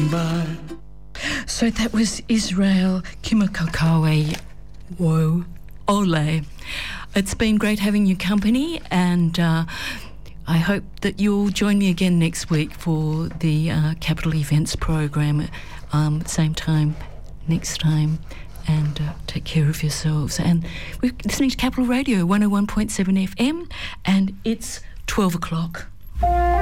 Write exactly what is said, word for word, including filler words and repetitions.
passing by. So that was Israel Kimakawe. Whoa, ole. It's been great having your company, and uh, I hope that you'll join me again next week for the uh, Capital Events program, um, same time next time. And uh, take care of yourselves. And we're listening to Capital Radio one oh one point seven F M, and it's twelve o'clock.